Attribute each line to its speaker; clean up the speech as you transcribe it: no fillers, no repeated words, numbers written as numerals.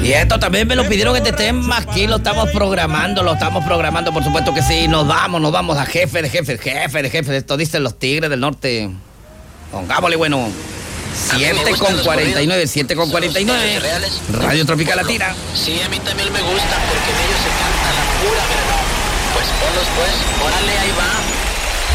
Speaker 1: Y esto también me lo pidieron que te estén aquí, lo estamos programando, por supuesto que sí. Nos vamos a jefe de jefes. Esto dicen los Tigres del Norte. Pongámosle bueno. 7:49. Radio Tropical Latina.
Speaker 2: Sí, a mí también me gusta porque en ellos se canta la pura verdad. Pues ponlos pues, órale, ahí va.